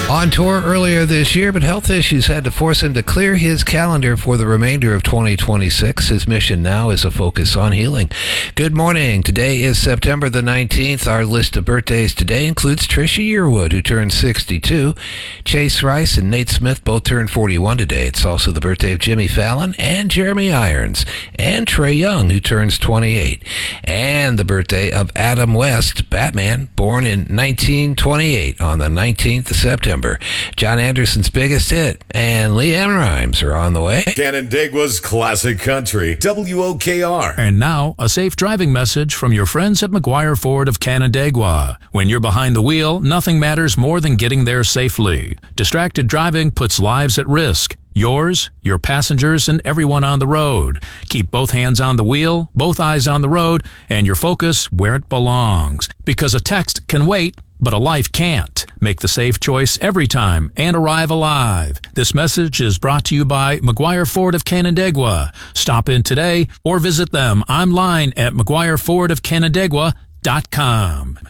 On tour earlier this year, but health issues had to force him to clear his calendar for the remainder of 2026. His mission now is a focus on healing. Good morning. Today is September the 19th. Our list of birthdays today includes Trisha Yearwood, who turned 62. Chase Rice and Nate Smith both turned 41 today. It's also the birthday of Jimmy Fallon and Jeremy Irons, and Trey Young, who turns 28. And the birthday of Adam West, Batman, born in 1928 on the 19th of September. John Anderson's biggest hit and Leanne Rhymes are on the way. Canandaigua's classic country, WOKR. And now, a safe driving message from your friends at McGuire Ford of Canandaigua. When you're behind the wheel, nothing matters more than getting there safely. Distracted driving puts lives at risk. Yours, your passengers, and everyone on the road. Keep both hands on the wheel, both eyes on the road, and your focus where it belongs. Because a text can wait, but a life can't. Make the safe choice every time and arrive alive. This message is brought to you by McGuire Ford of Canandaigua. Stop in today or visit them online at McGuireFordofCanandaigua.com.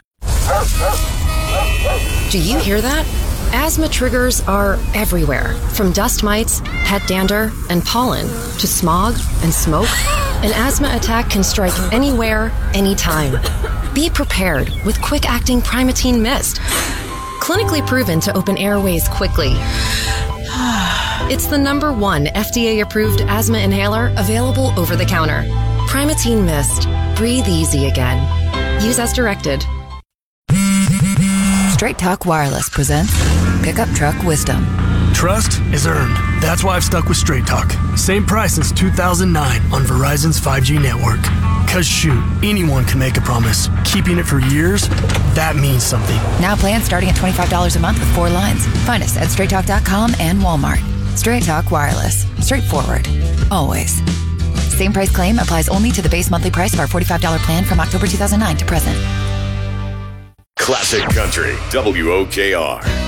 Do you hear that? Asthma triggers are everywhere, from dust mites, pet dander, and pollen, to smog and smoke. An asthma attack can strike anywhere, anytime. Be prepared with quick-acting Primatene Mist. Clinically proven to open airways quickly. It's the #1 FDA-approved asthma inhaler available over the counter. Primatene Mist. Breathe easy again. Use as directed. Straight Talk Wireless presents Pickup Truck Wisdom. Trust is earned. That's why I've stuck with Straight Talk. Same price since 2009 on Verizon's 5G network. Cause shoot, anyone can make a promise. Keeping it for years, that means something. Now plans starting at $25 a month with 4 lines. Find us at straighttalk.com and Walmart. Straight Talk Wireless. Straightforward. Always. Same price claim applies only to the base monthly price of our $45 plan from October 2009 to present. Classic country, WOKR.